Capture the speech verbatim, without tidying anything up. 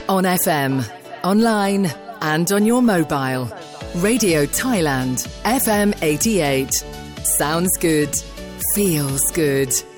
On F M, online and on your mobile. Radio Thailand, F M eighty-eight. Sounds good. Feels good.